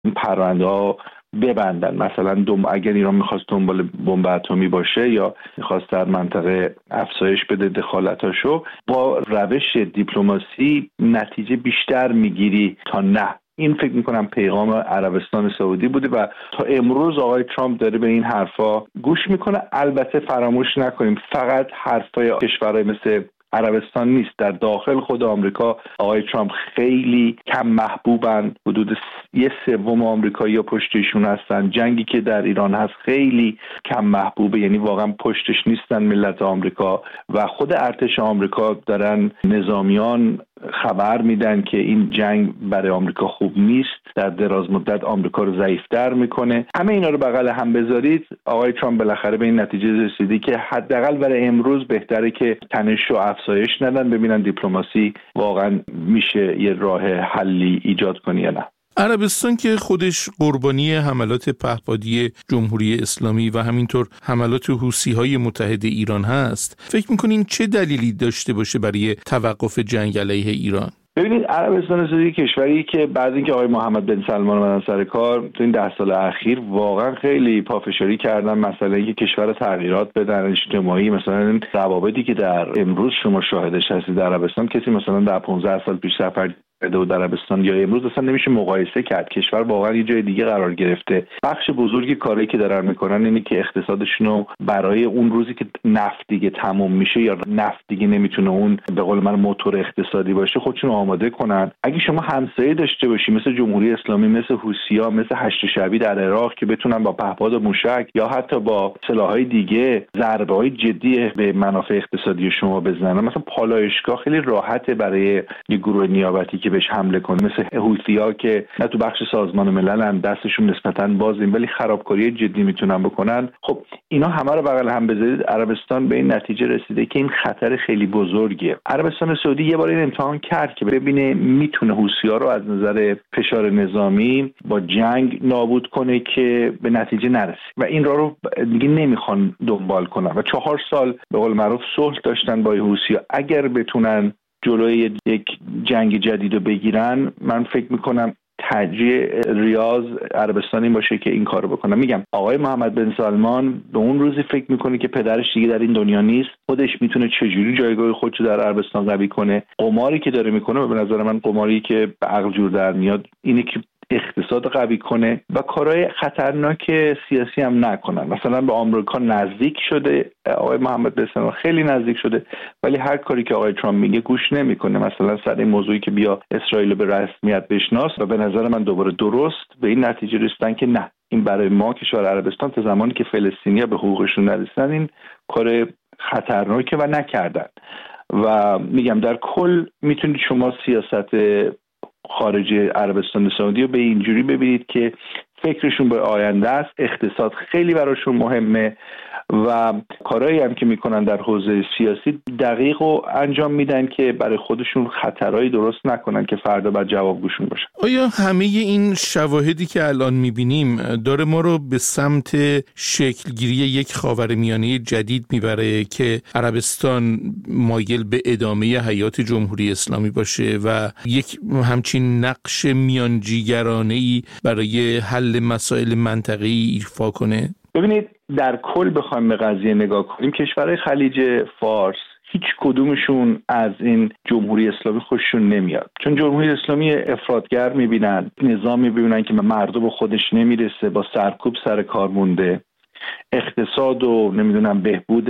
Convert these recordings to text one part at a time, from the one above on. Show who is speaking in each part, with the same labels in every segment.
Speaker 1: این پرونده ها ببندن. مثلا اگر ایران میخواست دنبال بمب اتمی باشه یا میخواست در منطقه افزایش بده دخالتاشو، با روش دیپلماسی نتیجه بیشتر میگیری تا نه. این فکر میکنم پیغام عربستان سعودی بوده و تا امروز آقای ترامپ داره به این حرفا گوش میکنه. البته فراموش نکنیم فقط حرفای کشورهای مثل عربستان نیست. در داخل خود آمریکا آقای ترامپ خیلی کم محبوبن. حدود 1/3 آمریکایی‌ها پشتشون هستن. جنگی که در ایران هست خیلی کم محبوبه، یعنی واقعا پشتش نیستن ملت آمریکا. و خود ارتش آمریکا دارن نظامیان خبر میدن که این جنگ برای آمریکا خوب نیست، در دراز مدت آمریکا رو ضعیف‌تر میکنه. همه اینا رو بغل هم بذارید، آقای ترامپ بالاخره به این نتیجه رسیدی که حداقل برای امروز بهتره که تنش رو افزایش ندن، ببینن دیپلماسی واقعا میشه یه راه حلی ایجاد کنه یا نه.
Speaker 2: عربستان که خودش قربانی حملات پهپادی جمهوری اسلامی و همینطور حملات حوثی‌های متحد ایران هست، فکر می‌کنین چه دلیلی داشته باشه برای توقف جنگ علیه ایران؟
Speaker 1: ببینید، عربستان سعودی کشوری که بعد اینکه آقای محمد بن سلمان اومدن سر کار تو این 10 سال اخیر واقعا خیلی پافشاری کردن، مثلا اینکه کشور تغییرات بدن اجتماعی. مثلا روابطی که در امروز شما شاهدش هستید در عربستان، کسی مثلا در 15 سال پیش سفر در عربستان یا امروز اصلا نمیشه مقایسه کرد. کشور واقعا یه جای دیگه قرار گرفته. بخش بزرگی کاری که دارن میکنن اینه که اقتصادشون رو برای اون روزی که نفت دیگه تموم میشه یا نفت دیگه نمیتونه اون به قول من موتور اقتصادی باشه خودشون آماده کنن. اگه شما همسایه داشته باشی مثل جمهوری اسلامی، مثل حوثی‌ها، مثل هشت شعبی در عراق که بتونن با پهپاد و موشک یا حتی با سلاح‌های دیگه ضربه‌های جدی به منافع اقتصادی شما بزنن، مثلا پالایشگاه خیلی راحته برای یه گروه نیابتی که بهش حمله کنه، مثل حوثی‌ها که نه تو بخش سازمان ملل هم دستشون نسبتاً بازیم ولی خرابکاری جدی میتونن بکنن. خب اینا همه رو بغل هم بذارید، عربستان به این نتیجه رسیده که این خطر خیلی بزرگیه. عربستان سعودی یه بار این امتحان کرد که ببینه میتونه حوثی‌ها رو از نظر فشار نظامی با جنگ نابود کنه که به نتیجه نرسه و این رو دیگه نمیخوان دنبال کنن و 4 سال به قول معروف صلح داشتن با حوثی‌ها. اگر بتونن جلوی یک جنگ جدید رو بگیرن، من فکر میکنم ترجیح ریاض عربستان این باشه که این کارو بکنه. میگم آقای محمد بن سلمان به اون روزی فکر میکنه که پدرش دیگه در این دنیا نیست، خودش میتونه چجوری جایگاه خودشو در عربستان قوی کنه. قماری که داره میکنه به نظر من قماری که به عقل جور در میاد اینه که اقتصاد قوی کنه و کارهای خطرناک سیاسی هم نکنن. مثلا به آمریکا نزدیک شده آقای محمد بن سلمان، خیلی نزدیک شده، ولی هر کاری که آقای ترامپ میگه گوش نمیکنه. مثلا سر این موضوعی که بیا اسرائیل به رسمیت بشناس و به نظر من دوباره درست به این نتیجه رسیدن که نه، این برای ما کشور عربستان تا زمانی که فلسطینی‌ها به حقوقشون نرسیدن این کار خطرناکه و نکردن. و میگم در کل میتونید شما سیاست خارج عربستان سعودی رو به اینجوری ببینید که فکرشون به آینده است، اقتصاد خیلی براشون مهمه و کارهایی هم که میکنن در حوزه سیاسی دقیق و انجام میدن که برای خودشون خطرهایی درست نکنن که فردا بعد جوابگوشون باشن.
Speaker 2: آیا همه این شواهدی که الان میبینیم داره ما رو به سمت شکلگیری یک خاورمیانه جدید میبره که عربستان مایل به ادامه حیات جمهوری اسلامی باشه و یک همچین نقش میانجیگرانه‌ای برای حل مسائل منطقه‌ای ایفا کنه؟
Speaker 1: ببینید، در کل بخوایم به قضیه نگاه کنیم، کشورهای خلیج فارس هیچ کدومشون از این جمهوری اسلامی خوششون نمیاد، چون جمهوری اسلامی افراطگر میبینن، نظام میبینن که مردم خودش نمیرسه، با سرکوب سر کار مونده، اقتصاد و نمیدونم بهبود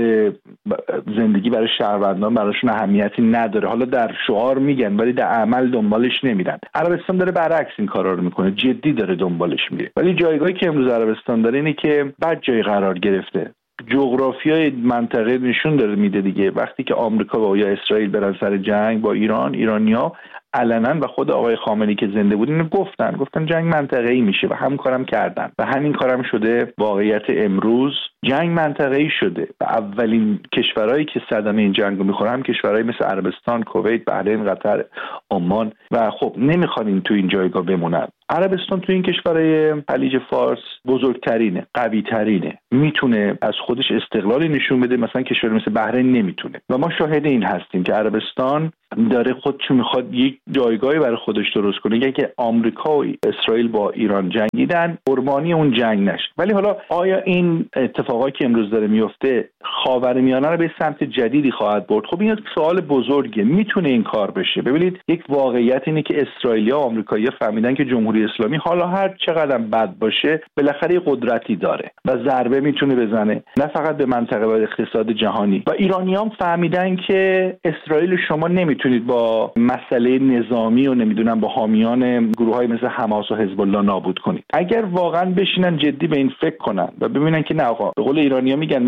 Speaker 1: زندگی برای شهروندان براشون اهمیتی نداره. حالا در شعار میگن ولی در عمل دنبالش نمیرن. عربستان داره برعکس این کارا رو میکنه، جدی داره دنبالش میره. ولی جایگاهی که امروز عربستان داره اینه که بد جای قرار گرفته. جغرافیای منطقه نشون داره میده دیگه، وقتی که آمریکا و یا اسرائیل برن سر جنگ با ایران، ایرانیا علنا و خود آقای خامنه‌ای که زنده بود اینو گفتن جنگ منطقه‌ای میشه و همین کارم کردن و همین کارم شده. واقعیت امروز جنگ منطقه‌ای شده و اولین کشورهایی که صدمه این جنگ رو میخورن هم کشورهایی مثل عربستان، کویت، بحرین، قطر، عمان و خب نمیخوان این تو این جایگاه بمونن. عربستان تو این کشورهای خلیج فارس بزرگترینه، قوی‌ترینه، میتونه از خودش استقلالی نشون بده. مثلا کشور مثل بحرین نمیتونه و ما شاهد این هستیم که عربستان داره خودش میخواد یک جایگاهی برای خودش درست کنه. که آمریکا و اسرائیل با ایران جنگیدن، قربانی اون جنگ نشه. ولی حالا آیا این اتفاقایی که امروز داره میفته خاورمیانه رو به سمت جدیدی خواهد برد؟ خب این سوال بزرگه. میتونه این کار بشه؟ ببینید یک واقعیت اینه که اسرائیلیا و آمریکایی‌ها فهمیدن که جمهوری اسلامی حالا هر چقدر بد باشه بالاخره قدرتی داره و ضربه میتونه بزنه، نه فقط به منطقه و اقتصاد جهانی. و ایرانیان فهمیدن که اسرائیل شما نمیتونید با مسئله نظامی و نمیدونم با حامیان گروه‌های مثل حماس و حزب الله نابود کنید. اگر واقعا بشینن جدی به این فکر کنن و ببینن که نه آقا، به قول ایرانی‌ها میگن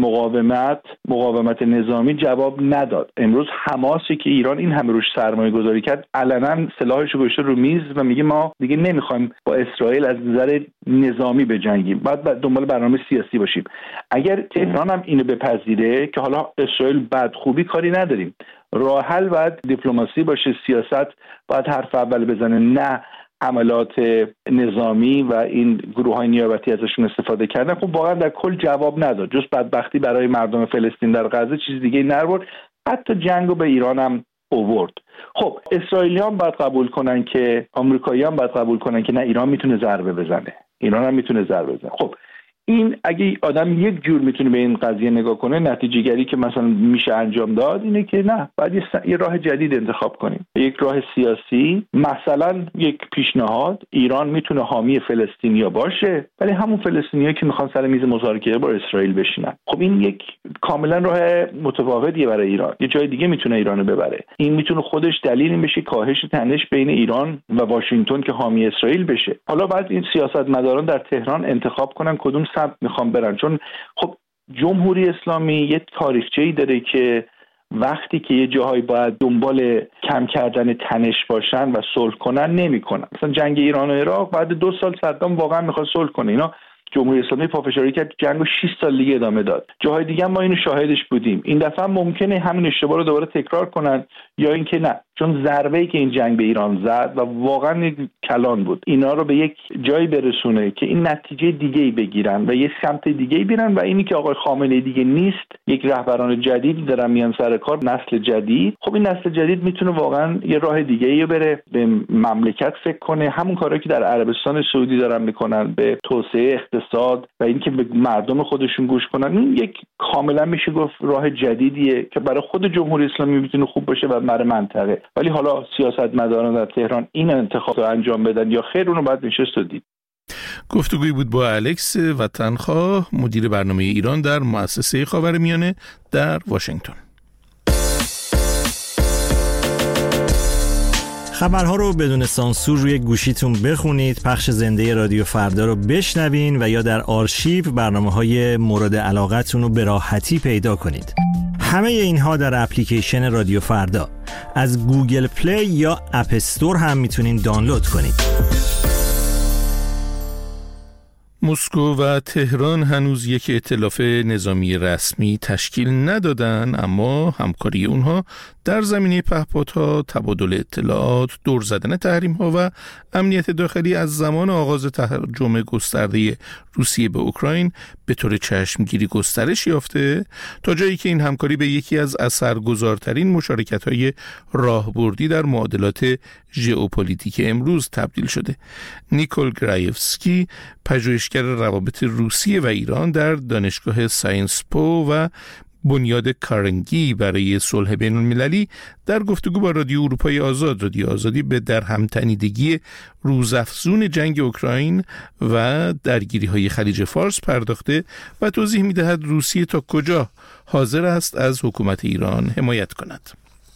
Speaker 1: مقاومت نظامی جواب نداد. امروز حماسی که ایران این همه روش سرمایه‌گذاری کرد علنا سلاحش رو گذاشته رو میز و میگه ما دیگه نمیخوایم با اسرائیل از نظر نظامی بجنگیم، بعد دنبال برنامه سیاسی باشیم. اگر تهران هم اینو بپذیره که حالا اسرائیل بد خوبی کاری نداریم، راه حل باید دیپلماسی باشه، سیاست باید حرف اول بزنه، نه عملات نظامی و این گروه‌های نیابتی ازشون استفاده کردن. خب واقعا در کل جواب نداد، جز بدبختی برای مردم فلسطین در غزه چیز دیگه نرورد، حتی جنگو به ایران هم آورد. خب اسرائیلیان باید قبول کنن که آمریکاییان باید قبول کنن که نه، ایران میتونه ضربه بزنه، ایران هم میتونه ضربه بزنه. خب این اگه آدم یک جور میتونه به این قضیه نگاه کنه، نتیجه گری که مثلا میشه انجام داد اینه که نه، باید یه راه جدید انتخاب کنیم، یک راه سیاسی. مثلا یک پیشنهاد، ایران میتونه حامی فلسطینیا باشه ولی همون فلسطینیا که میخوان سر میز مذاکره با اسرائیل بشینن. خب این یک کاملا راه متفاوتیه برای ایران، یه جای دیگه میتونه ایرانو ببره. این میتونه خودش دلیل این بشه کاهش تنش بین ایران و واشنگتن که حامی اسرائیل بشه. حالا بعد این سیاستمداران در تهران انتخاب کنن کدوم سمت میخوام برن، چون خب جمهوری اسلامی یه تاریخچه‌ای داره که وقتی که یه جاهایی باید دنبال کم کردن تنش باشن و صلح کنن نمیکنن. مثلا جنگ ایران و عراق بعد 2 سال صدام واقعا میخواد صلح کنه، اینا جمهوری اسلامی پافشاری کرد، جنگو 6 سال دیگه ادامه داد. جاهای دیگه ما اینو شاهدش بودیم. این دفعه ممکنه همین اشتباه رو دوباره تکرار کنن یا اینکه نه، چون ضربه‌ای که این جنگ به ایران زد و واقعا کلان بود، اینا رو به یک جایی برسونه که این نتیجه دیگه‌ای بگیرن و یه سمت دیگه‌ای برن. و اینی که آقای خامنه‌ای دیگه نیست، یک رهبران جدید دارن میان سر کار، نسل جدید. خب این نسل جدید میتونه واقعا یه راه دیگه‌ای بره، به مملکت فکر کنه، همون کاری که در عربستان سعودی دارن میکنن، به توسعه اقتصاد و اینکه به مردم خودشون گوش کنن. این یک کاملا میشه گفت راه جدیدیه که برای خود جمهوری اسلامی میتونه خوب باشه و برای منطقه. ولی حالا سیاستمداران در تهران این انتخاب رو انجام بدن یا خیر، اونو بعد نشست و دید.
Speaker 2: گفتگوی بود با الکس وطنخواه، مدیر برنامه ایران در مؤسسه خاورمیانه در واشنگتن.
Speaker 3: خبرها رو بدون سانسور روی گوشیتون بخونید، پخش زنده رادیو فردا رو بشنوین و یا در آرشیو برنامه‌های مورد علاقتون رو به راحتی پیدا کنید. همه اینها در اپلیکیشن رادیو فردا از گوگل پلی یا اپ استور هم میتونین دانلود کنید.
Speaker 2: مسکو و تهران هنوز یک ائتلاف نظامی رسمی تشکیل ندادن، اما همکاری اونها در زمینه پهپادها، تبادل اطلاعات، دور زدن تحریم‌ها و امنیت داخلی از زمان آغاز تهاجم گسترده روسیه به اوکراین به طور چشمگیری گسترش یافته، تا جایی که این همکاری به یکی از اثرگذارترین مشارکت‌های راهبردی در معادلات ژئوپلیتیک امروز تبدیل شده. نیکول گرایفسکی، پژوهشگر روابط روسیه و ایران در دانشگاه ساینس پو و بنیاد کارنگی برای صلح بین المللی، در گفتگو با رادیو اروپای آزاد، رادیو آزادی، به در همتنیدگی روزافزون جنگ اوکراین و درگیری‌های خلیج فارس پرداخته و توضیح می‌دهد روسیه تا کجا حاضر است از حکومت ایران حمایت کند.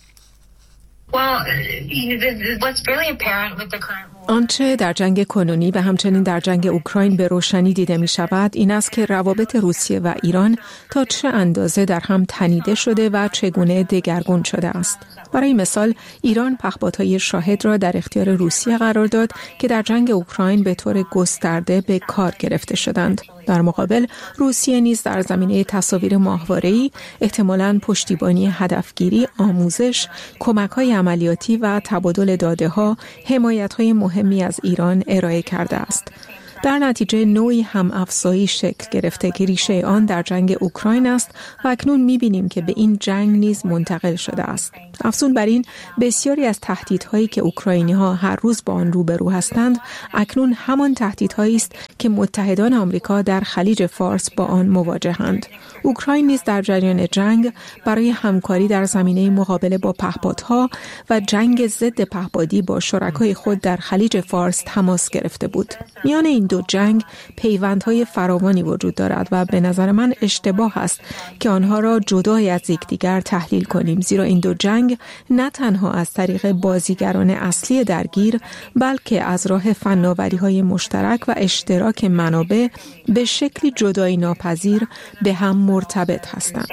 Speaker 4: آنچه در جنگ کنونی و همچنین در جنگ اوکراین به روشنی دیده می شود این است که روابط روسیه و ایران تا چه اندازه در هم تنیده شده و چگونه دگرگون شده است. برای مثال ایران پهپادهای شاهد را در اختیار روسیه قرار داد که در جنگ اوکراین به طور گسترده به کار گرفته شدند. در مقابل روسیه نیز در زمینه تصاویر ماهواره‌ای، احتمالاً پشتیبانی هدفگیری، آموزش، کمک‌های عملیاتی و تبادل داده‌ها حمایت‌های مهمی از ایران ارائه کرده است. در نتیجه نوعی هم افزایی شکل گرفته که ریشه آن در جنگ اوکراین است و اکنون می‌بینیم که به این جنگ نیز منتقل شده است. افزون بر این، بسیاری از تهدیدهایی که اوکراینی‌ها هر روز با آن روبرو هستند اکنون همان تهدیدهایی است که متحدان آمریکا در خلیج فارس با آن مواجهند. اوکراین نیز در جریان جنگ برای همکاری در زمینه مقابله با پهپادها و جنگ ضد پهپادی با شرکای خود در خلیج فارس تماس گرفته بود. میان این دو جنگ پیوندهای فراوانی وجود دارد و به نظر من اشتباه است که آنها را جدای از یکدیگر تحلیل کنیم، زیرا این دو جنگ نه تنها از طریق بازیگران اصلی درگیر بلکه از راه فناوری‌های مشترک و اشتراک منابع به شکلی جدایی ناپذیر به هم مرتبط هستند.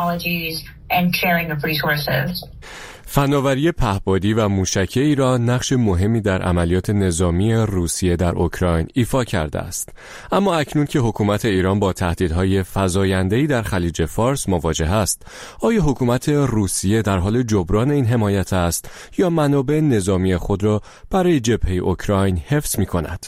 Speaker 5: فناوری پهپادی و موشکی ایران نقش مهمی در عملیات نظامی روسیه در اوکراین ایفا کرده است. اما اکنون که حکومت ایران با تهدیدهای فزاینده‌ای در خلیج فارس مواجه است، آیا حکومت روسیه در حال جبران این حمایت است یا منابع نظامی خود را برای جبهه اوکراین حفظ می‌کند؟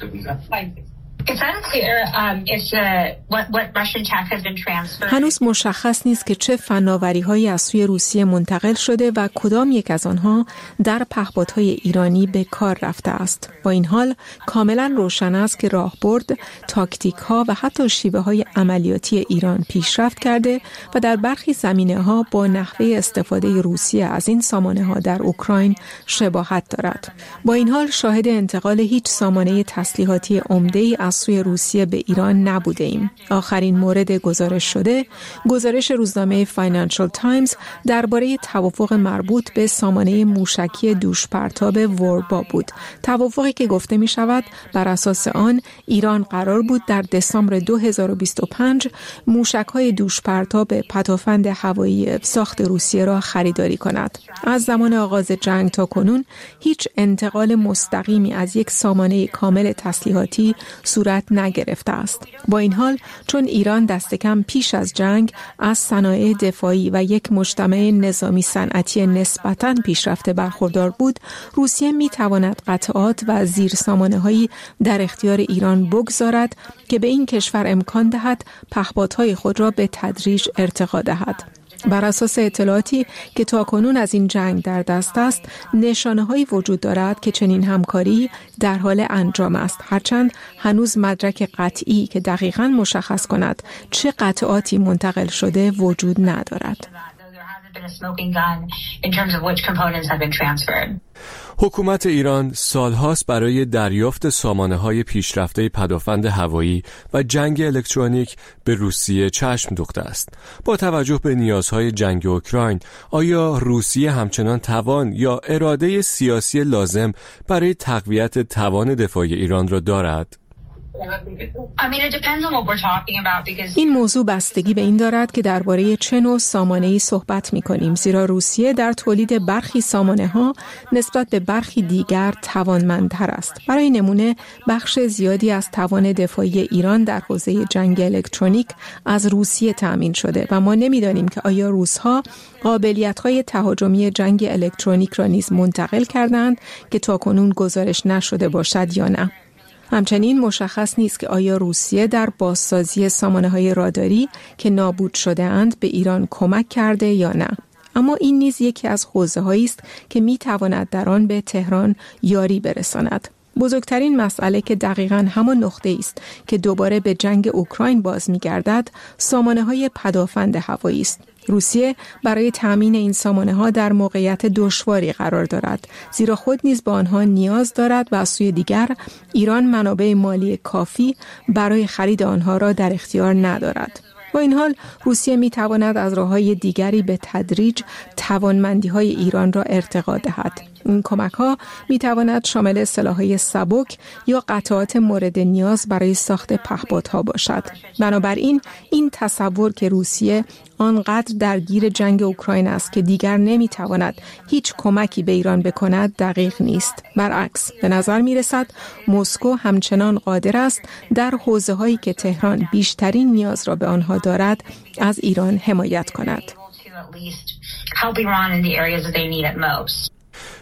Speaker 4: هنوز مشخص نیست که چه فناوری‌هایی از سوی روسیه منتقل شده و کدام یک از آنها در پهپادهای ایرانی به کار رفته است. با این حال کاملا روشن است که راهبرد، تاکتیک‌ها و حتی شیوه‌های عملیاتی ایران پیشرفت کرده و در برخی زمینه‌ها با نحوه استفاده روسیه از این سامانه‌ها در اوکراین شباهت دارد. با این حال شاهد انتقال هیچ سامانه تسلیحاتی عمده‌ای از سوی روسیه به ایران نبوده ایم. آخرین مورد گزارش شده، گزارش روزنامه فاینانشال تایمز درباره توافق مربوط به سامانه موشکی دوشپرتاب وربا بود. توافقی که گفته می شود بر اساس آن ایران قرار بود در دسامبر 2025 موشک‌های دوشپرتاب پدافند هوایی ساخت روسیه را خریداری کند. از زمان آغاز جنگ تا کنون هیچ انتقال مستقیمی از یک سامانه کامل تسلیحاتی صورت نگرفته است. با این حال چون ایران دست کم پیش از جنگ از صنایع دفاعی و یک مجتمع نظامی صنعتی نسبتاً پیشرفته برخوردار بود، روسیه می تواند قطعات و زیرسامانه‌هایی در اختیار ایران بگذارد که به این کشور امکان دهد پهپادهای خود را به تدریج ارتقا دهد. بر اساس اطلاعاتی که تاکنون از این جنگ در دست است، نشانه‌هایی وجود دارد که چنین همکاری در حال انجام است، هرچند هنوز مدرک قطعی که دقیقاً مشخص کند چه قطعاتی منتقل شده وجود ندارد.
Speaker 5: حکومت ایران سالهاست برای دریافت سامانه‌های پیشرفته پدافند هوایی و جنگ الکترونیک به روسیه چشم دوخته است. با توجه به نیازهای جنگ اوکراین، آیا روسیه همچنان توان یا اراده سیاسی لازم برای تقویت توان دفاعی ایران را دارد؟
Speaker 4: این موضوع بستگی به این دارد که درباره چه نوع سامانه‌ای صحبت می‌کنیم، زیرا روسیه در تولید برخی سامانه‌ها نسبت به برخی دیگر توانمندتر است. برای نمونه بخش زیادی از توان دفاعی ایران در حوزه جنگ الکترونیک از روسیه تأمین شده و ما نمی‌دانیم که آیا روس‌ها قابلیت‌های تهاجمی جنگ الکترونیک را نیز منتقل کردند که تاکنون گزارش نشده باشد یا نه. همچنین مشخص نیست که آیا روسیه در بازسازی سامانه‌های راداری که نابود شده اند به ایران کمک کرده یا نه. اما این نیز یکی از حوزه‌هایی است که می‌تواند در آن به تهران یاری برساند. بزرگترین مسئله که دقیقاً همان نقطه است که دوباره به جنگ اوکراین باز می‌گردد، سامانه‌های پدافند هوایی است. روسیه برای تأمین این سامانه‌ها در موقعیت دشواری قرار دارد، زیرا خود نیز به آنها نیاز دارد و از سوی دیگر ایران منابع مالی کافی برای خرید آنها را در اختیار ندارد. با این حال روسیه می‌تواند از راه‌های دیگری به تدریج توانمندی‌های ایران را ارتقا دهد. این کمک‌ها می‌تواند شامل سلاح‌های سبک یا قطعات مورد نیاز برای ساخت پهپادها باشد. بنابراین این تصور که روسیه آنقدر درگیر جنگ اوکراین است که دیگر نمی‌تواند هیچ کمکی به ایران بکند دقیق نیست. برعکس، به نظر می‌رسد مسکو همچنان قادر است در حوزه‌هایی که تهران بیشترین نیاز را به آنها دارد از ایران حمایت کند.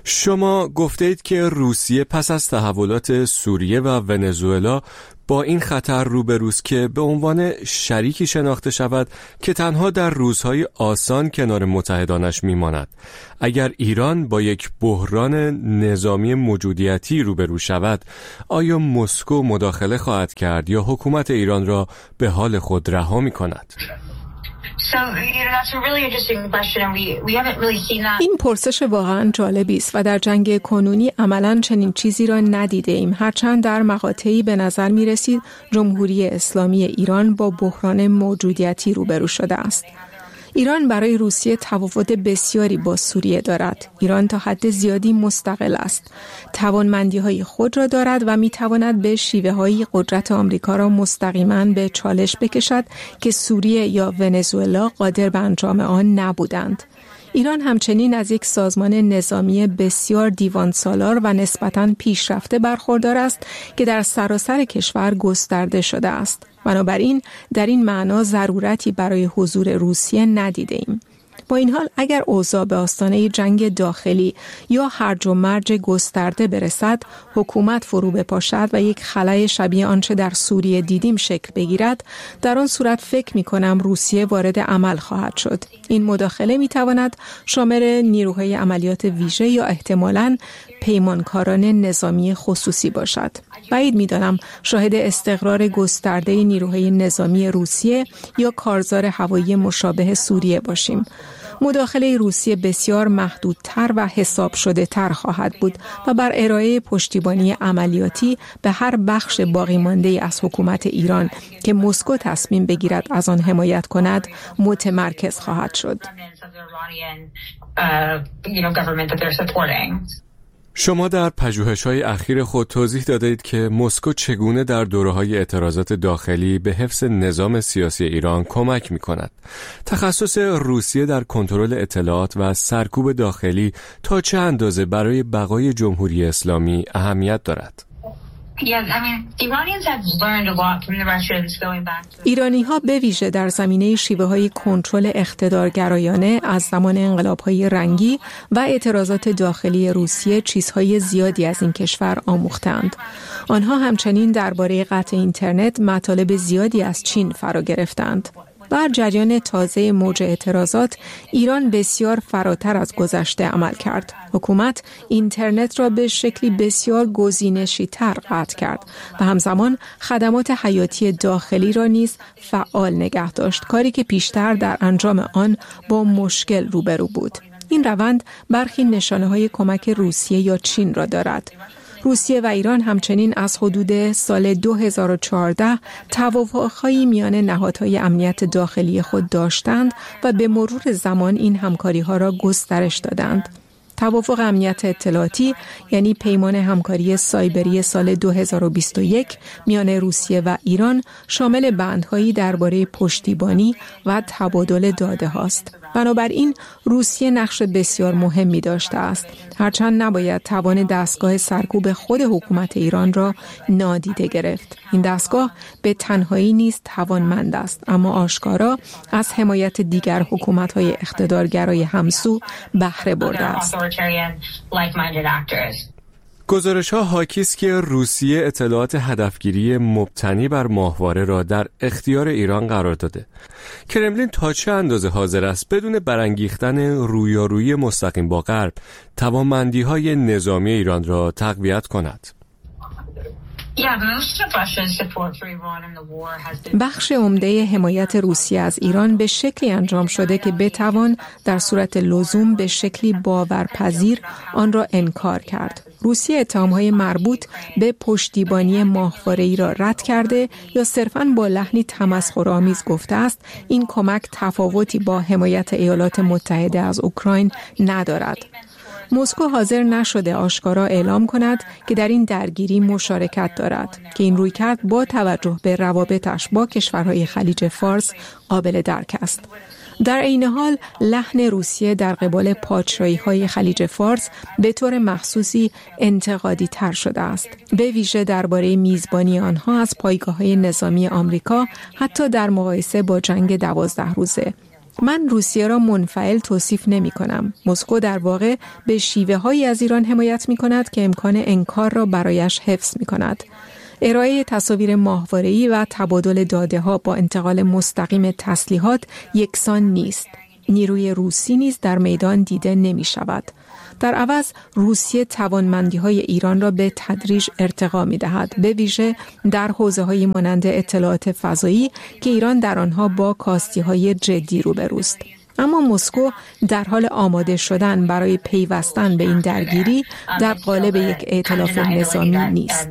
Speaker 5: شما گفتید که روسیه پس از تحولات سوریه و ونزوئلا با این خطر روبروست که به عنوان شریکی شناخته شود که تنها در روزهای آسان کنار متحدانش میماند. اگر ایران با یک بحران نظامی موجودیتی روبرو شود، آیا مسکو مداخله خواهد کرد یا حکومت ایران را به حال خود رها می‌کند؟
Speaker 4: این پرسش واقعا جالبی است و در جنگ کنونی عملاً چنین چیزی را ندیده ایم، هرچند در مقاطعی به نظر می رسید جمهوری اسلامی ایران با بحران موجودیتی روبرو شده است. ایران برای روسیه تفاوت بسیاری با سوریه دارد. ایران تا حد زیادی مستقل است. توانمندی‌های خود را دارد و می‌تواند به شیوه‌های قدرت آمریکا را مستقیما به چالش بکشد که سوریه یا ونزوئلا قادر به انجام آن نبودند. ایران همچنین از یک سازمان نظامی بسیار دیوان سالار و نسبتاً پیشرفته برخوردار است که در سراسر کشور گسترده شده است. بنابراین در این معنا ضرورتی برای حضور روسیه ندیده ایم. با این حال اگر اوضاع به آستانه جنگ داخلی یا هرج و مرج گسترده برسد، حکومت فرو بپاشد و یک خلأ شبیه آنچه در سوریه دیدیم شکل بگیرد، در آن صورت فکر می‌کنم روسیه وارد عمل خواهد شد. این مداخله می‌تواند شامل نیروهای عملیات ویژه یا احتمالاً پیمانکاران نظامی خصوصی باشد. بعید می‌دانم شاهد استقرار گسترده نیروهای نظامی روسیه یا کارزار هوایی مشابه سوریه باشیم. مداخله روسیه بسیار محدودتر و حساب شده تر خواهد بود و بر ارائه پشتیبانی عملیاتی به هر بخش باقی مانده از حکومت ایران که مسکو تصمیم بگیرد از آن حمایت کند متمرکز خواهد شد.
Speaker 5: شما در پژوهش‌های اخیر خود توضیح دادید که مسکو چگونه در دوره‌های اعتراضات داخلی به حفظ نظام سیاسی ایران کمک می‌کند. تخصص روسیه در کنترل اطلاعات و سرکوب داخلی تا چه اندازه برای بقای جمهوری اسلامی اهمیت دارد؟
Speaker 4: ایرانی‌ها به ویژه در زمینه شیوه‌های کنترل اقتدارگرایانه از زمان انقلاب‌های رنگی و اعتراضات داخلی روسیه چیزهای زیادی از این کشور آموختند. آنها همچنین درباره قطع اینترنت مطالب زیادی از چین فرا گرفتند. در جریان تازه موج اعتراضات، ایران بسیار فراتر از گذشته عمل کرد. حکومت اینترنت را به شکلی بسیار گزینشی‌تر قطع کرد و همزمان خدمات حیاتی داخلی را نیز فعال نگه داشت، کاری که پیشتر در انجام آن با مشکل روبرو بود. این روند برخی نشانه‌های کمک روسیه یا چین را دارد. روسیه و ایران همچنین از حدود سال 2014 توافق‌هایی میان نهادهای امنیت داخلی خود داشتند و به مرور زمان این همکاری‌ها را گسترش دادند. توافق امنیت اطلاعاتی یعنی پیمان همکاری سایبری سال 2021 میان روسیه و ایران شامل بندهایی درباره پشتیبانی و تبادل داده هاست. بنابراین روسیه نقش بسیار مهمی داشته است، هرچند نباید توان دستگاه سرکوب خود حکومت ایران را نادیده گرفت. این دستگاه به تنهایی نیز توانمند است، اما آشکارا از حمایت دیگر حکومت‌های اقتدارگرای همسو بهره برده است.
Speaker 5: گزارش‌ها حاکی است که روسیه اطلاعات هدفگیری مبتنی بر ماهواره را در اختیار ایران قرار داده. کرملین تا چه اندازه حاضر است بدون برانگیختن رویارویی مستقیم با غرب توانمندی‌های نظامی ایران را تقویت کند؟
Speaker 4: بخش عمده حمایت روسیه از ایران به شکلی انجام شده که بتوان در صورت لزوم به شکلی باورپذیر آن را انکار کرد. روسیه اتهام‌های مربوط به پشتیبانی ماهواره‌ای را رد کرده یا صرفاً با لحنی تمسخرآمیز گفته است این کمک تفاوتی با حمایت ایالات متحده از اوکراین ندارد. مسکو حاضر نشده آشکارا اعلام کند که در این درگیری مشارکت دارد که این رویکرد با توجه به روابطش با کشورهای خلیج فارس قابل درک است. در عین حال لحن روسیه در قبال پادشاهی‌های خلیج فارس به طور مخصوصی انتقادی تر شده است، به ویژه درباره میزبانی آنها از پایگاه‌های نظامی آمریکا حتی در مقایسه با جنگ 12 روزه. من روسیه را منفعل توصیف نمی کنم. مسکو در واقع به شیوه هایی از ایران حمایت می کند که امکان انکار را برایش حفظ می کند. ارائه تصاویر ماهواره‌ای و تبادل داده‌ها با انتقال مستقیم تسلیحات یکسان نیست. نیروی روسی نیز در میدان دیده نمی شود. در عوض روسیه توانمندی‌های ایران را به تدریج ارتقا می‌دهد، به ویژه در حوزه‌های مانند اطلاعات فضایی که ایران در آنها با کاستی‌های جدی روبروست. اما مسکو در حال آماده شدن برای پیوستن به این درگیری در قالب یک ائتلاف نظامی نیست.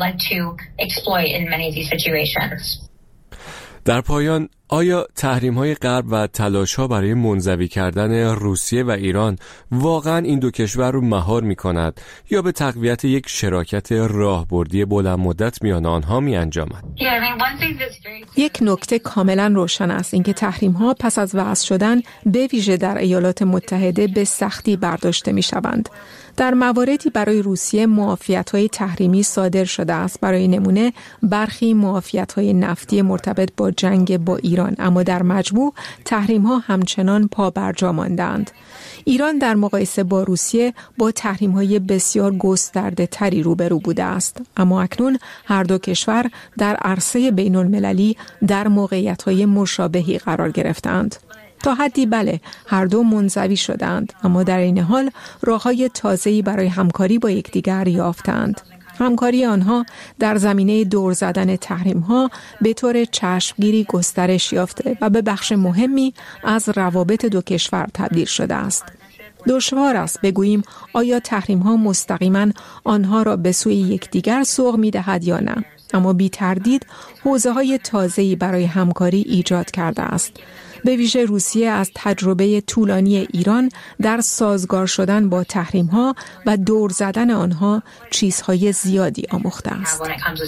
Speaker 5: در پایان، آیا تحریم‌های غرب و تلاش‌ها برای منزوی کردن روسیه و ایران واقعاً این دو کشور رو مهار می‌کند یا به تقویت یک شراکت راهبردی بلند مدت میان آنها می‌انجامد؟
Speaker 4: یک نکته کاملاً روشن است، اینکه تحریم‌ها پس از وضع شدن به ویژه در ایالات متحده به سختی برداشته می‌شوند. در مواردی برای روسیه معافیت‌های تحریمی صادر شده است، برای نمونه برخی معافیت‌های نفتی مرتبط با جنگ با ایران، اما در مجموع تحریم‌ها همچنان پا برجا ماندند. ایران در مقایسه با روسیه با تحریم‌های بسیار گسترده‌تری روبرو بوده است، اما اکنون هر دو کشور در عرصه بین‌المللی در موقعیت‌های مشابهی قرار گرفتند. تا حدی بله، هر دو منزوی شدند، اما در این حال راه‌های تازه‌ای برای همکاری با یکدیگر یافتند. همکاری آنها در زمینه دور زدن تحریم‌ها به طور چشمگیری گسترش یافته و به بخش مهمی از روابط دو کشور تبدیل شده است. دشوار است بگوییم آیا تحریم‌ها مستقیما آنها را به سوی یکدیگر سوق می‌دهد یا نه، اما بی تردید حوزه‌های تازه‌ای برای همکاری ایجاد کرده است. به ویژه روسیه از تجربه طولانی ایران در سازگار شدن با تحریم‌ها و دور زدن آنها چیزهای زیادی آموخته است.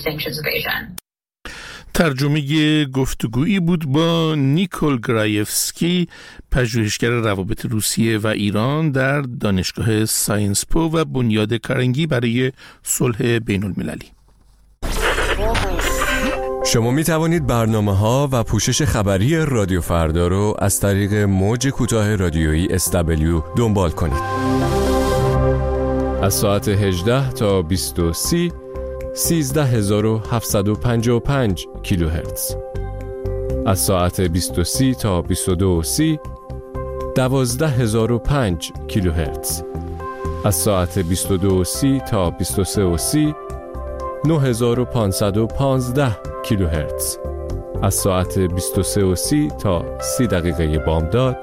Speaker 2: ترجمه گفتگویی بود با نیکول گرایفسکی، پژوهشگر روابط روسیه و ایران در دانشگاه ساینس پو و بنیاد کارنگی برای صلح بین المللی.
Speaker 5: شما می توانید برنامه‌ها و پوشش خبری رادیو فردا رو از طریق موج کوتاه رادیویی SW دنبال کنید. از ساعت 18 تا 20:30 13755 کیلوهرتز. از ساعت 20:30 تا 22:30 12005 کیلوهرتز. از ساعت 22:30 تا 23:30 9515 کیلوهرتز. از ساعت 23:30 تا 30 دقیقه بامداد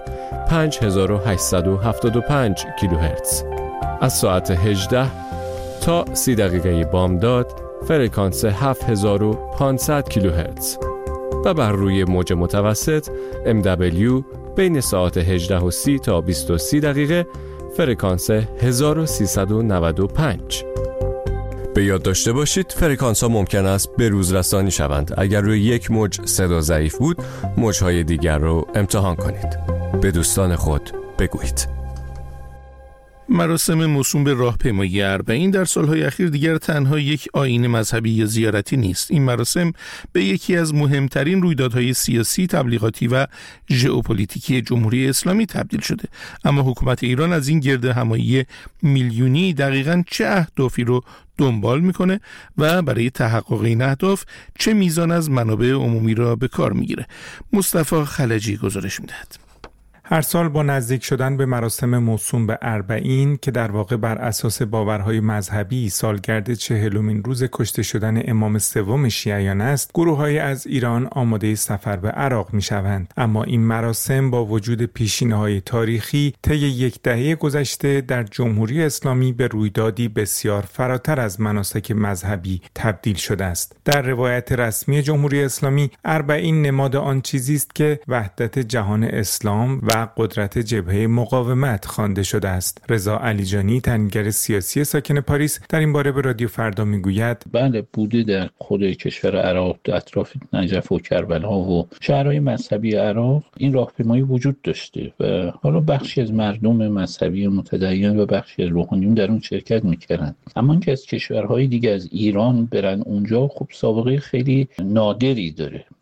Speaker 5: 5875 کیلوهرتز. از ساعت 18 تا 30 دقیقه بامداد فرکانس 7500 کیلوهرتز و بر روی موج متوسط MW بین ساعت 18:30 تا 20:30 دقیقه فرکانس 1395. به یاد داشته باشید فرکانس ها ممکن است به روز رسانی شوند. اگر روی یک موج صدا ضعیف بود، موج‌های دیگر رو امتحان کنید. به دوستان خود بگویید.
Speaker 2: مراسم موسوم به راهپیمایی اربعین در سالهای اخیر دیگر تنها یک آیین مذهبی یا زیارتی نیست. این مراسم به یکی از مهمترین رویدادهای سیاسی، تبلیغاتی و ژئوپلیتیکی جمهوری اسلامی تبدیل شده. اما حکومت ایران از این گرد همایی میلیونی دقیقاً چه اهدافی رو دنبال میکنه و برای تحقق این اهداف چه میزان از منابع عمومی را به کار میگیره؟ مصطفی خلجی گزارش میدهد.
Speaker 6: هر سال با نزدیک شدن به مراسم موسوم به اربعین که در واقع بر اساس باورهای مذهبی سالگرد 40مین روز کشته شدن امام سوم شیعیان است، گروه‌های از ایران آماده سفر به عراق می‌شوند. اما این مراسم با وجود پیشینه‌های تاریخی طی یک دهه گذشته در جمهوری اسلامی به رویدادی بسیار فراتر از مناسک مذهبی تبدیل شده است. در روایت رسمی جمهوری اسلامی، اربعین نماد آن چیزی است که وحدت جهان اسلام و قدرت جبهه مقاومت خوانده شده است. رضا علیجانی، تحلیلگر سیاسی ساکن پاریس، در این باره به رادیو فردا میگوید:
Speaker 7: بله، بوده در خود کشور عراق، در اطراف نجف و کربلا و شهرهای مذهبی عراق این راهپیمایی وجود داشته و حالا بخشی از مردم مذهبی متدین و بخشی از روحانیون در اون شرکت میکردن. اما اینکه از کشورهای دیگه از ایران برن اونجا، خب سابقه خیلی نادری داره.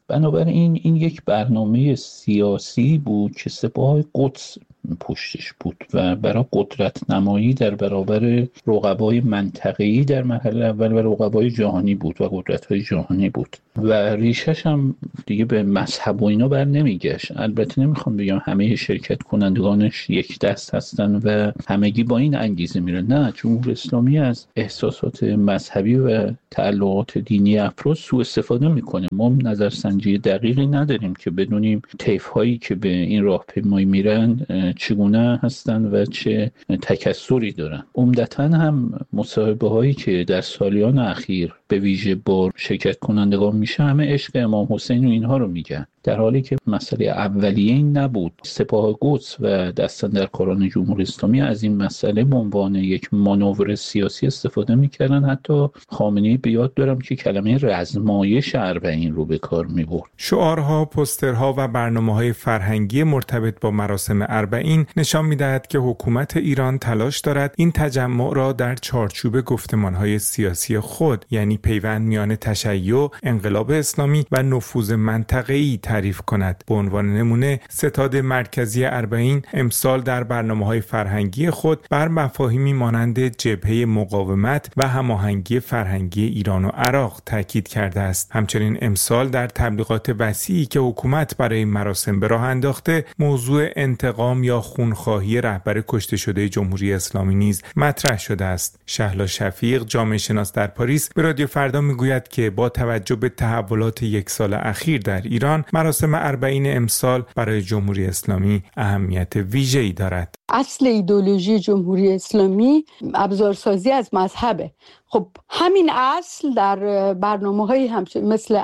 Speaker 7: بنابراین این یک برنامه سیاسی بود که سپاه قدس پشتش بود و برای قدرت نمایی در برابر رقبای منطقه‌ای در مرحله اول و رقبای جهانی بود و قدرت‌های جهانی بود و ریشش هم دیگه به مذهب و اینا بر نمیگشت. البته نمیخوام بگم همه شرکت کنندگانش یک دست هستن و همگی با این انگیزه میرن، نه، جمهوری اسلامی از احساسات مذهبی و تعلقات دینی افراد سوء استفاده میکنه. ما نظرسنجی دقیقی نداریم که بدونیم طیف‌هایی که به این راهپیمایی میرن چگونه هستن و چه تکثری دارن. عمدتاً هم مصاحبه هایی که در سالیان اخیر به ویژه با شرکت کنندگان میشه همه عشق امام حسین و اینها رو میگن، در حالی که مسئله اولیه این نبود. سپاه قدس و دستاندرکاران جمهوری اسلامی از این مسئله به عنوان یک مانور سیاسی استفاده میکردن. حتی خامنه‌ای به یاد دارم که کلمه رزمایش اربعین رو به کار میبرد.
Speaker 6: شعارها، پوسترها و برنامه‌های فرهنگی مرتبط با مراسم اربعین نشان می‌دهد که حکومت ایران تلاش دارد این تجمع را در چارچوب گفتمان‌های سیاسی خود، یعنی پیوند میان تشیع، انقلاب اسلامی و نفوذ منطقه‌ای تعریف کند. به عنوان نمونه ستاد مرکزی اربعین امسال در برنامه‌های فرهنگی خود بر مفاهیمی مانند جبهه مقاومت و هماهنگی فرهنگی ایران و عراق تاکید کرده است. همچنین امسال در تبلیغات وسیعی که حکومت برای مراسم به راه انداخته، موضوع انتقام یا خونخواهی رهبر کشته شده جمهوری اسلامی نیز مطرح شده است. شهلا شفیق، جامعه شناس در پاریس، به رادیو فردا میگوید که با توجه به تحولات یک سال اخیر در ایران، مراسم اربعین امسال برای جمهوری اسلامی اهمیت ویژه‌ای دارد.
Speaker 8: اصل ایدئولوژی جمهوری اسلامی ابزارسازی از مذهبه. خب همین اصل در برنامه‌های مثل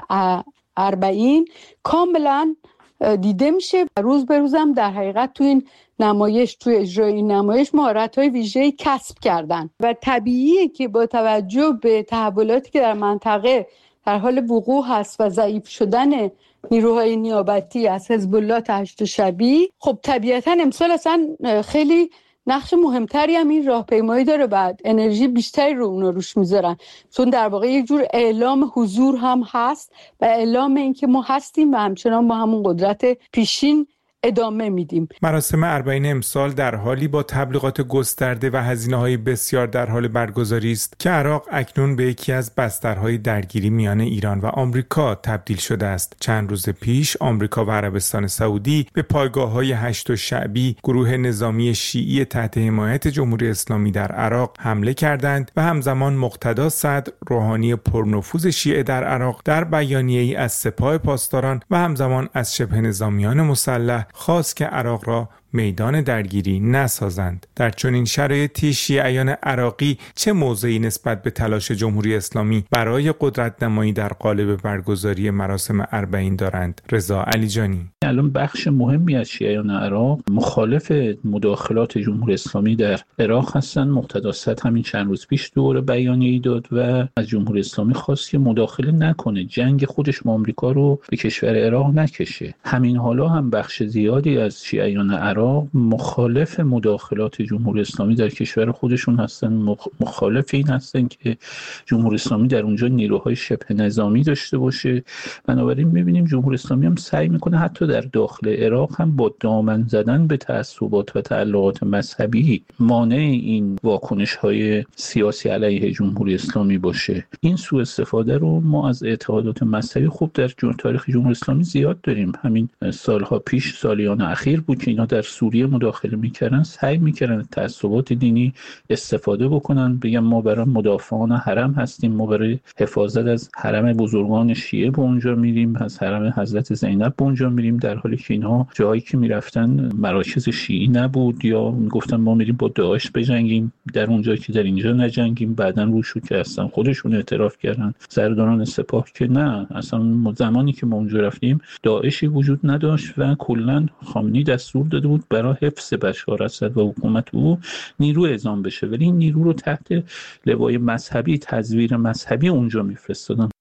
Speaker 8: اربعین کاملا دیده میشه. روز به روزم در حقیقت تو این نمایش، تو اجرای این نمایش مهارت‌های ویژه‌ای کسب کردن و طبیعیه که با توجه به تحولاتی که در منطقه در حال وقوع هست و ضعیف شدن نیروهای نیابتی از حزب الله تا هشت شبی، خب طبیعتاً امسال اصلا خیلی نقش مهمتری هم این راهپیمایی داره، بعد انرژی بیشتری رو اونا روش میذارن، چون در واقع یک جور اعلام حضور هم هست و اعلام این که ما هستیم و همچنان با همون قدرت پیشین ادامه میدیم.
Speaker 6: مراسم اربعین امسال در حالی با تبلیغات گسترده و هزینه‌های بسیار در حال برگزاری است که عراق اکنون به یکی از بسترهای درگیری میان ایران و آمریکا تبدیل شده است. چند روز پیش آمریکا و عربستان سعودی به پایگاه‌های هشت شعبی، گروه نظامی شیعی تحت حمایت جمهوری اسلامی در عراق حمله کردند و همزمان مقتدا صدر، روحانی پرنفوذ شیعه در عراق، در بیانیه‌ای از سپاه پاسداران و همزمان از شبه نظامیان مسلح خواست که عراق را میدان درگیری نسازند. در چنین شرایطی شیعیان عراقی چه موضعی نسبت به تلاش جمهوری اسلامی برای قدرت نمایی در قالب برگزاری مراسم اربعین دارند؟ رضا علیجانی:
Speaker 7: الان بخش مهمی از شیعیان عراق مخالف مداخلات جمهوری اسلامی در عراق هستند. مقتدا صدر همین چند روز پیش دوره بیانیه‌ای داد و از جمهوری اسلامی خواست که مداخله نکنه، جنگ خودش با آمریکا رو به کشور عراق نکشه. همین حالا هم بخش زیادی از شیعیان عراق مخالف مداخلات جمهوری اسلامی در کشور خودشون هستن، مخالف این هستن که جمهوری اسلامی در اونجا نیروهای شبه نظامی داشته باشه. بنابراین می‌بینیم جمهوری اسلامی هم سعی میکنه حتی در داخل عراق هم با دامن زدن به تعصبات و تعلقات مذهبی مانع این واکنش‌های سیاسی علیه جمهوری اسلامی باشه. این سوء استفاده رو ما از اتحادات مذهبی خوب در تاریخ جمهوری اسلامی زیاد داریم. همین سالها پیش، سالیان اخیر بود که اینا در سوریه مداخله میکردن، سعی میکردن تعصبات دینی استفاده بکنن، بگن ما برای مدافعان حرم هستیم، ما برای حفاظت از حرم بزرگان شیعه به اونجا میریم، از حرم حضرت زینب به اونجا میریم، در حالی که اینها جایی که میرفتن مراکز شیعی نبود، یا میگفتن ما میریم با داعش بجنگیم در اونجا که در اینجا نجنگیم. بعدن روشو که اصلا خودشون اعتراف کردن سرداران سپاه که نه، اصلا زمانی که ما اونجا رفتیم داعشی وجود نداشت و کلا خامنه‌ای دستور داده بود برای حفظ بشار اسد و حکومت او نیرو اعزام بشه، ولی این نیرو رو تحت لوای مذهبی، تزویر مذهبی اونجا میفرستادن.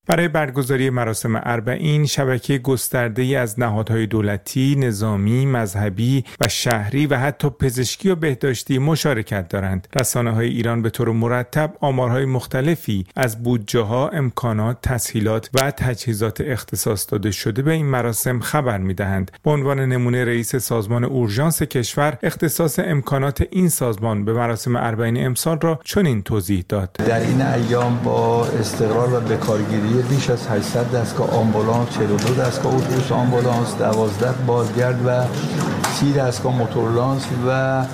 Speaker 6: برای برگزاری مراسم اربعین شبکه گسترده‌ای از نهادهای دولتی، نظامی، مذهبی و شهری و حتی پزشکی و بهداشتی مشارکت دارند. رسانه‌های ایران به طور مرتب آمارهای مختلفی از بودجه‌ها، امکانات، تسهیلات و تجهیزات اختصاص داده شده به این مراسم خبر می‌دهند. به عنوان نمونه رئیس سازمان اورژانس کشور اختصاص امکانات این سازمان به مراسم اربعین امسال را چنین توضیح داد.
Speaker 9: در این ایام با استقرار و بکارگیری بیش از 800 دستگاه آمبولانس، 42 دستگاه اتوبوس آمبولانس، 12 بازگرد و 30 دستگاه موتورلانس و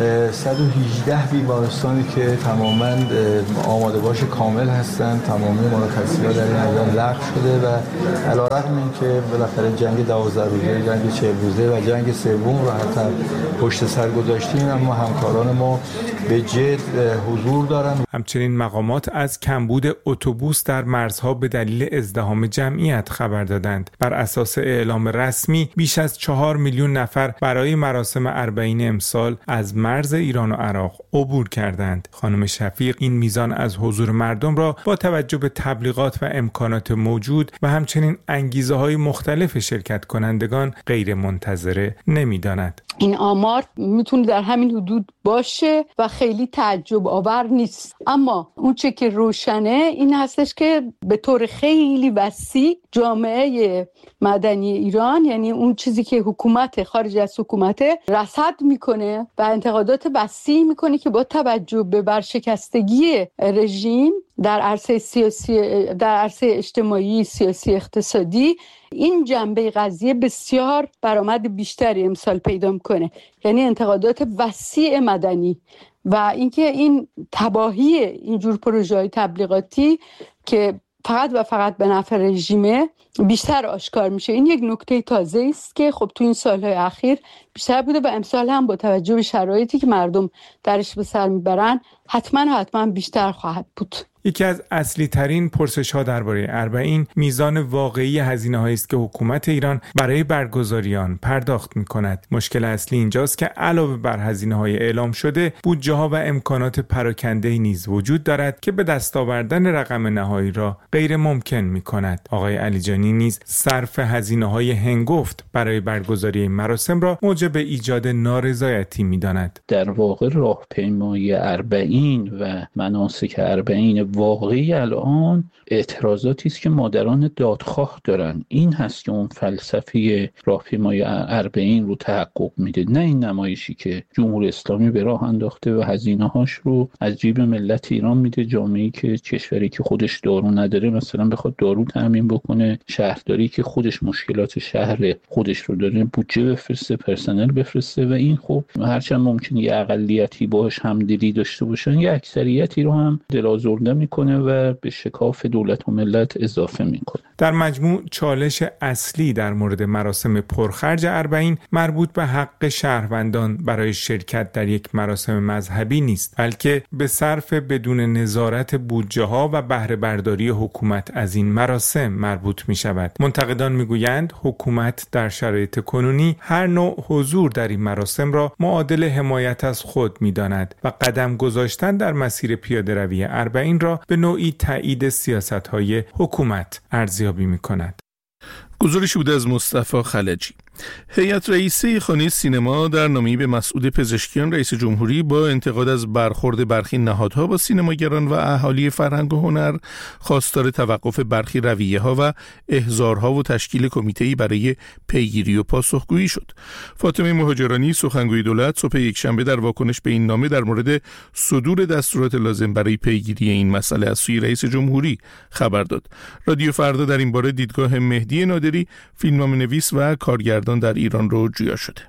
Speaker 9: 118 بیمارستانی که تماما آماده باش کامل هستند، تمامی مرخصی‌ها در این ایام لغو شده و علی‌رغم اینکه بالاخره جنگ 12 روزه، جنگ 40 روزه و جنگ سوم رو حتی پشت سر گذاشتیم، اما همکاران ما به جد حضور دارند.
Speaker 6: همچنین مقامات از کمبود اتوبوس در مرزها به دلیل ازدحام جمعیت خبر دادند. بر اساس اعلام رسمی بیش از 4 میلیون نفر برای مراسم اربعین امسال از مرز ایران و عراق عبور کردند. خانم شفیق این میزان از حضور مردم را با توجه به تبلیغات و امکانات موجود و همچنین انگیزه‌های مختلف شرکت کنندگان غیر منتظره نمی‌داند.
Speaker 8: این آمار میتونه در همین حدود باشه و خیلی تعجب آور نیست، اما اون چه که روشنه این هستش که به طور خیلی وسیع جامعه مدنی ایران، یعنی اون چیزی که حکومت خارج از حکومت رصد میکنه و انتقادات وسیع میکنه که با توجه به ورشکستگی رژیم در عرصه سیاسی، در عرصه اجتماعی، سیاسی، اقتصادی، این جنبه قضیه بسیار برآمد بیشتری امسال پیدا میکنه. یعنی انتقادات وسیع مدنی و اینکه این تباهی اینجور پروژه‌های تبلیغاتی که فقط و فقط به نفع رژیمه بیشتر آشکار میشه. این یک نکته تازه است که خب تو این سالهای اخیر بیشتر بوده و امسال هم با توجه به شرایطی که مردم درش به سر میبرن حتما بیشتر خواهد بود.
Speaker 6: یکی از اصلی ترین پرسش ها درباره اربعین میزان واقعی هزینه هایی است که حکومت ایران برای برگزاری آن پرداخت می کند. مشکل اصلی اینجاست که علاوه بر هزینه های اعلام شده، بودجه ها و امکانات پراکنده نیز وجود دارد که به دست آوردن رقم نهایی را غیر ممکن می کند. آقای علیجانی نیز صرف هزینه های هنگفت برای برگزاری مراسم را موجب ایجاد نارضایتی می داند.
Speaker 7: در واقع راهپیمایی اربعین و مناسک اربعین واقعی الان اعتراضاتی است که مادران دادخواه دارن. این هست که اون فلسفه راهپیمایی اربعین رو تحقق میده، نه این نمایشی که جمهوری اسلامی به راه انداخته و هزینه‌هاش رو از جیب ملت ایران میده. جامعه‌ای که کشوری که خودش دارو نداره مثلا بخواد دارو تامین بکنه، شهرداری که خودش مشکلات شهر خودش رو داره بودجه بفرسته، پرسنل بفرسته و این خب هرچند ممکنه یه اقلیتی باهاش همدلی داشته باشن، یه اکثریتی رو هم دلازرده میکنه و به شکاف دولت و ملت اضافه میکنه.
Speaker 6: در مجموع چالش اصلی در مورد مراسم پرخرج اربعین مربوط به حق شهروندان برای شرکت در یک مراسم مذهبی نیست، بلکه به صرف بدون نظارت بودجه ها و بهره برداری حکومت از این مراسم مربوط می شود. منتقدان می گویند حکومت در شرایط کنونی هر نوع حضور در این مراسم را معادل حمایت از خود می داند و قدم گذاشتن در مسیر پیاده روی اربعین را به نوعی تایید سیاست‌های حکومت ارزیابی می‌کند.
Speaker 2: گزارشی بود از مصطفی خلجی. هیئت رئیسه خانه سینما در نامه‌ای به مسعود پزشکیان رئیس جمهوری با انتقاد از برخورد برخی نهادها با سینماگران و اهالی فرهنگ و هنر خواستار توقف برخی رویه‌ها و احضارها و تشکیل کمیته‌ای برای پیگیری و پاسخگویی شد. فاطمه مهاجرانی سخنگوی دولت صبح یکشنبه در واکنش به این نامه در مورد صدور دستورات لازم برای پیگیری این مسئله از سوی رئیس جمهوری خبر داد. رادیو فردا در این باره دیدگاه مهدی نادری، فیلمنامه‌نویس و کارگردان در ایران رو جویا شده.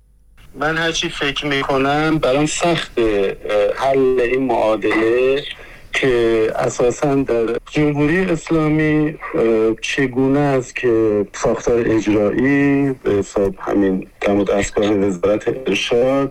Speaker 10: من هرچی فکر میکنم برام سخته حل این معادله که اساساً در جمهوری اسلامی چگونه است که ساختار اجرایی به حساب همین دم و دستگاه وزارت ارشاد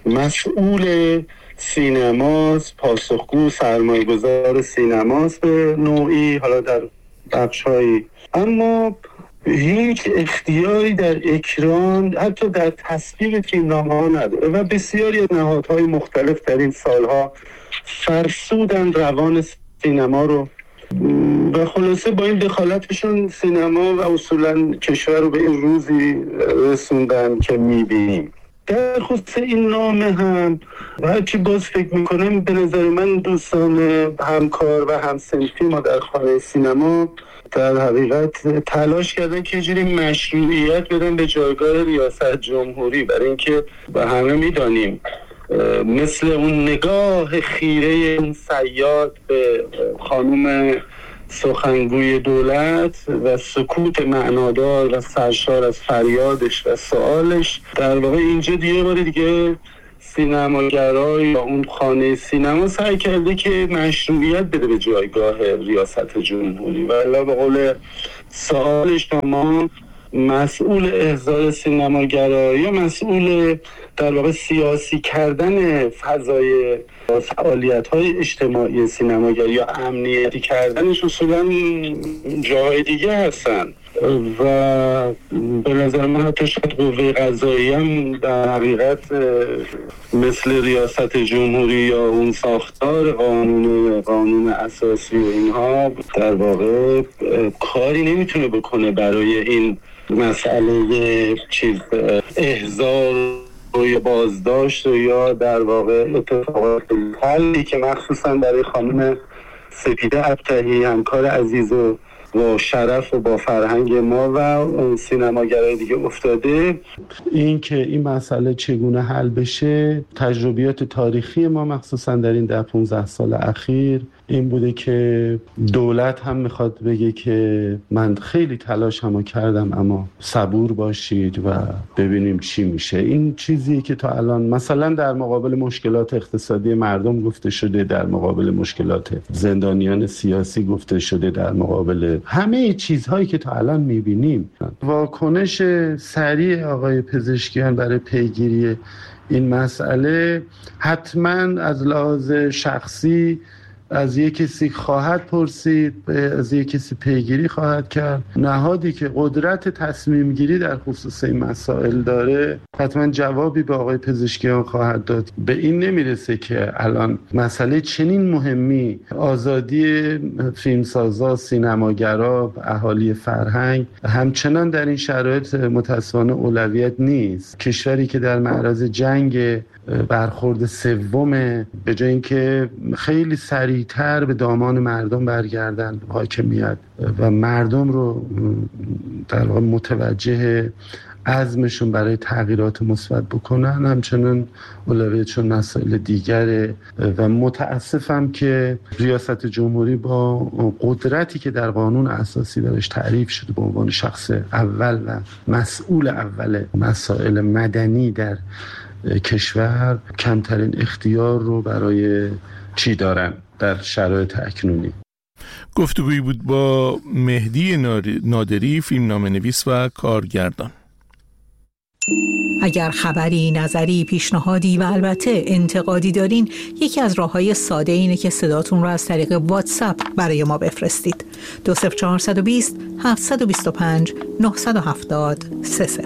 Speaker 10: مسئول سینماست، پاسخگو سرمایه‌گذار سینماست به نوعی، حالا در بخش‌هایی، اما هیچ اختیاری در اکران حتی در تصویب فیلمنامه‌ها نداره و بسیاری از نهادهای مختلف در این سالها فرسودن روان سینما رو و خلاصه با این دخالتشون سینما و اصولا کشور رو به این روزی رسوندن که میبینیم. در خصوص این نامه هم و هرچی باز فکر میکنم به نظر من دوستان همکار و همسنفی ما در خانه سینما در حقیقت تلاش کردن که جوری مشروعیت بدن به جایگاه ریاست جمهوری، برای اینکه به همه میدانیم مثل اون نگاه خیره این صیاد به خانم سخنگوی دولت و سکوت معنادار و سرشار از فریادش و سوالش، در واقع اینجا دیگه بار دیگه سینماگرای یا اون خانه سینما سعی کرده که مشروعیت بده به جایگاه ریاست جمهوری و الا به قول سوالش ما مسئول احضار سینماگرایی یا مسئول در واقع سیاسی کردن فضای فعالیت‌های اجتماعی سینماگری یا امنیتی کردنش اصولاً جاهای دیگه هستن و به نظر من حتی شاید قوه قضاییه هم در حقیقت مثل ریاست جمهوری یا اون ساختار قانون اساسی و اینها در واقع کاری نمیتونه بکنه برای این مسئله احضار یا بازداشت یا در واقع اتفاقات حلی که مخصوصا برای خانم سپیده ابطحی همکار عزیز و با شرف و با فرهنگ ما و سینماگرای دیگه افتاده.
Speaker 11: این که این مسئله چگونه حل بشه، تجربیات تاریخی ما مخصوصا در این 10-15 سال اخیر این بوده که دولت هم میخواد بگه که من خیلی تلاش هم کردم اما صبور باشید و ببینیم چی میشه. این چیزیه که تا الان مثلا در مقابل مشکلات اقتصادی مردم گفته شده، در مقابل مشکلات زندانیان سیاسی گفته شده، در مقابل همه چیزهایی که تا الان میبینیم. واکنش سریع آقای پزشکیان برای پیگیری این مسئله حتما از لحاظ شخصی از یک کسی خواهد پرسید، از یک کسی پیگیری خواهد کرد. نهادی که قدرت تصمیم گیری در خصوص این مسائل داره حتما جوابی به آقای پزشکیان خواهد داد. به این نمیرسه که الان مسئله چنین مهمی، آزادی فیلمسازا، سینماگرا، اهالی فرهنگ همچنان در این شرایط متاسفانه اولویت نیست. کشوری که در معرض جنگ برخورد سوم، به جای اینکه خیلی سریعتر به دامان مردم برگردن حاکمیت و مردم رو در واقع متوجه عزمشون برای تغییرات مثبت بکنن، همچنان اولویتشون مسائل دیگره و متاسفم که ریاست جمهوری با قدرتی که در قانون اساسی درش تعریف شده به عنوان شخص اول و مسئول اول مسائل مدنی در کشور کمترین اختیار رو برای چی دارن در شرایط اکنونی.
Speaker 2: گفتگویی بود با مهدی نادری، فیلمنامه‌نویس و کارگردان.
Speaker 4: اگر خبری، نظری، پیشنهادی و البته انتقادی دارین، یکی از راه‌های ساده اینه که صداتون رو از طریق واتساپ برای ما بفرستید. 20420 725 970 30.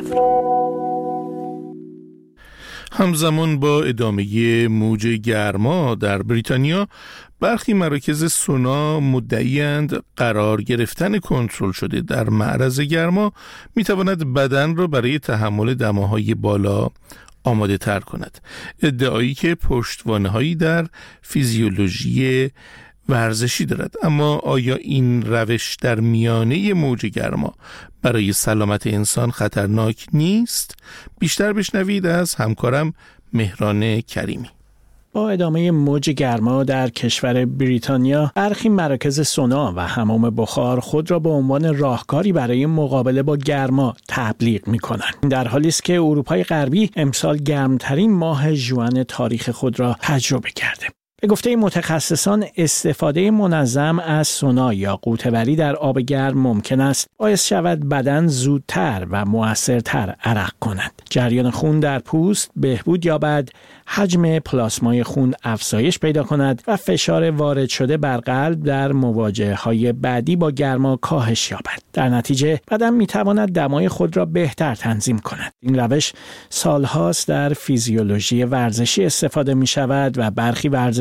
Speaker 2: همزمان با ادامه موج گرما در بریتانیا، برخی مراکز سونا مدعی‌اند قرار گرفتن کنترل شده در معرض گرما میتواند بدن را برای تحمل دماهای بالا آماده تر کند. ادعایی که پشتوانه‌هایی در فیزیولوژی ورزشی دارد. اما آیا این روش در میانه موج گرما برای سلامت انسان خطرناک نیست؟ بیشتر بشنوید از همکارم مهران کریمی.
Speaker 12: با ادامه موج گرما در کشور بریتانیا، برخی مراکز سونا و حمام بخار خود را به عنوان راهکاری برای مقابله با گرما تبلیغ می‌کنند. در حالی است که اروپای غربی امسال گرمترین ماه ژوئن تاریخ خود را تجربه کرده. به گفته متخصصان، استفاده منظم از سونا یا غوطه‌وری در آب گرم ممکن است باعث شود بدن زودتر و مؤثرتر عرق کند، جریان خون در پوست بهبود یابد، حجم پلاسمای خون افزایش پیدا کند و فشار وارد شده بر قلب در مواجهه‌های بعدی با گرما کاهش یابد. در نتیجه بدن می‌تواند دمای خود را بهتر تنظیم کند. این روش سالهاست در فیزیولوژی ورزشی استفاده می‌شود و برخی ورزشکاران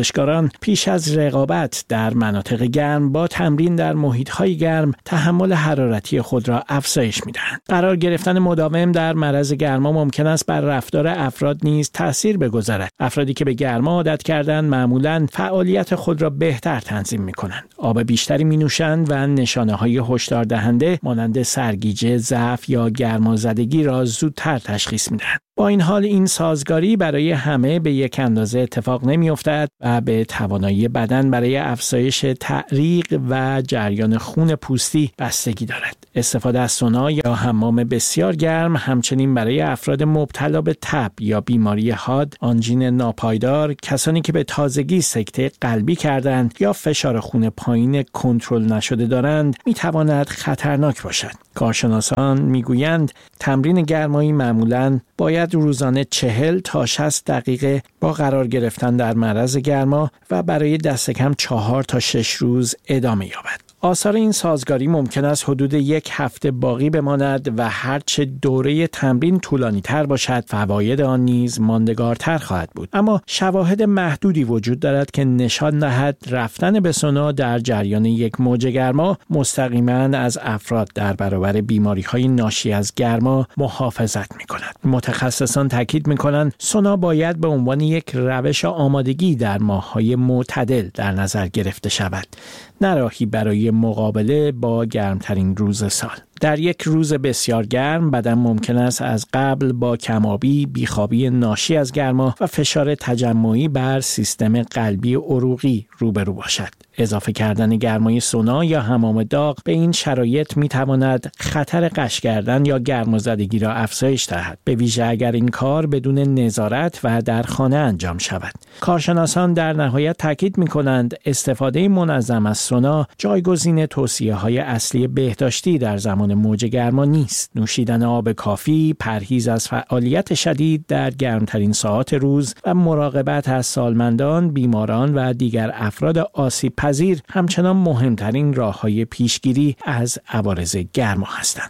Speaker 12: ورزشکاران پیش از رقابت در مناطق گرم با تمرین در محیط‌های گرم تحمل حرارتی خود را افزایش می‌دهند. قرار گرفتن مداوم در معرض گرما ممکن است بر رفتار افراد نیز تأثیر بگذارد. افرادی که به گرما عادت کردند معمولاً فعالیت خود را بهتر تنظیم می‌کنند. آب بیشتری می‌نوشند و نشانه‌های هشدار دهنده مانند سرگیجه، ضعف یا گرمازدگی را زودتر تشخیص می‌دهند. با این حال این سازگاری برای همه به یک اندازه اتفاق نمی‌افتد و به توانایی بدن برای افزایش تعریق و جریان خون پوستی بستگی دارد. استفاده از سونا یا حمام بسیار گرم همچنین برای افراد مبتلا به تب یا بیماری حاد، آنژین ناپایدار، کسانی که به تازگی سکته قلبی کردند یا فشار خون پایین کنترل نشده دارند می‌تواند خطرناک باشد. کارشناسان میگویند تمرین گرمایی معمولاً باید روزانه 40 تا 60 دقیقه با قرار گرفتن در معرض گرما و برای دست کم 4 تا 6 روز ادامه یابد. آثار این سازگاری ممکن است حدود 1 هفته باقی بماند و هرچه دوره تمرین طولانی تر باشد فواید آن نیز ماندگارتر خواهد بود. اما شواهد محدودی وجود دارد که نشان دهد رفتن به سونا در جریان یک موج گرما مستقیما از افراد در برابر بیماری‌های ناشی از گرما محافظت می‌کند. متخصصان تاکید می‌کنند سونا باید به عنوان یک روش آمادگی در ماه‌های معتدل در نظر گرفته شود، نه راهی برای مقابله با گرمترین روز سال. در یک روز بسیار گرم بدن ممکن است از قبل با کم‌آبی، بیخوابی ناشی از گرما و فشار تجمعی بر سیستم قلبی عروقی روبرو باشد. اضافه کردن گرمای سونا یا حمام داغ به این شرایط می‌تواند خطر غش کردن یا گرمازدگی را افزایش دهد، به ویژه اگر این کار بدون نظارت و در خانه انجام شود. کارشناسان در نهایت تاکید می‌کنند استفاده منظم از سونا جایگزین توصیه‌های اصلی بهداشتی در زمان موج گرما نیست. نوشیدن آب کافی، پرهیز از فعالیت شدید در گرمترین ساعات روز و مراقبت از سالمندان، بیماران و دیگر افراد آسیب پذیر همچنان مهمترین راه‌های پیشگیری از عوارض گرما هستند.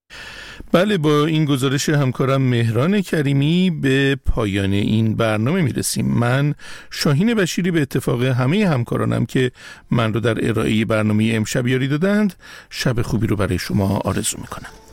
Speaker 2: بله، با این گزارش همکارم مهران کریمی به پایان این برنامه میرسیم. من شاهین بشیری به اتفاق همه همکارانم که من رو در ارائه برنامه امشب یاری دادند شب خوبی رو برای شما آرزو میکنم.